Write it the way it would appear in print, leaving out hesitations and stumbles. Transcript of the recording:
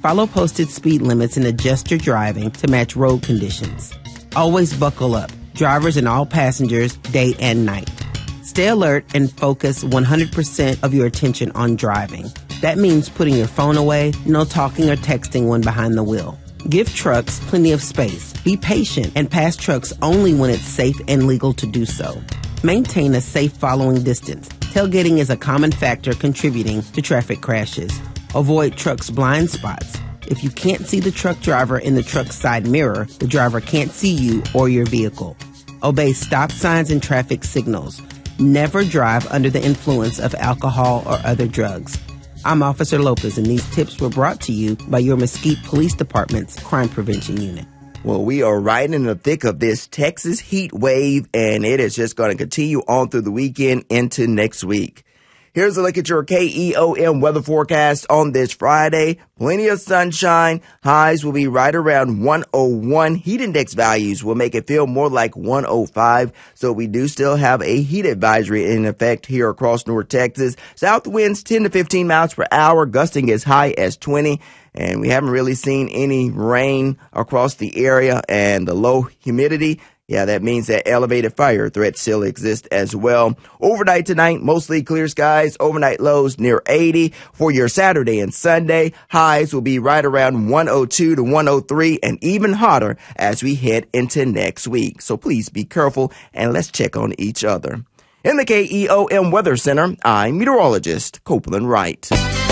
Follow posted speed limits and adjust your driving to match road conditions. Always buckle up. Drivers and all passengers, day and night. Stay alert and focus 100% of your attention on driving. That means putting your phone away, no talking or texting when behind the wheel. Give trucks plenty of space. Be patient and pass trucks only when it's safe and legal to do so. Maintain a safe following distance. Tailgating is a common factor contributing to traffic crashes. Avoid trucks' blind spots. If you can't see the truck driver in the truck's side mirror, the driver can't see you or your vehicle. Obey stop signs and traffic signals. Never drive under the influence of alcohol or other drugs. I'm Officer Lopez, and these tips were brought to you by your Mesquite Police Department's Crime Prevention Unit. Well, we are right in the thick of this Texas heat wave, and it is just going to continue on through the weekend into next week. Here's a look at your KEOM weather forecast on this Friday. Plenty of sunshine. Highs will be right around 101. Heat index values will make it feel more like 105. So we do still have a heat advisory in effect here across North Texas. South winds 10 to 15 miles per hour, gusting as high as 20. And we haven't really seen any rain across the area, and the low humidity. Yeah, that means that elevated fire threats still exist as well. Overnight tonight, mostly clear skies. Overnight lows near 80. For your Saturday and Sunday, highs will be right around 102 to 103 and even hotter as we head into next week. So please be careful and let's check on each other. In the KEOM Weather Center, I'm meteorologist Copeland Wright.